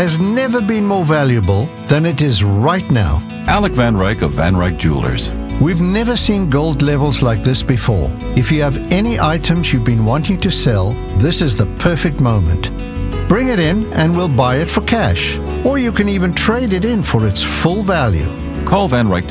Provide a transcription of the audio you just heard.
has never been more valuable than it is right now. Alec Van Ryk of Van Ryk Jewelers. We've never seen gold levels like this before. If you have any items you've been wanting to sell, this is the perfect moment. Bring it in and we'll buy it for cash. Or you can even trade it in for its full value. Call Van Ryk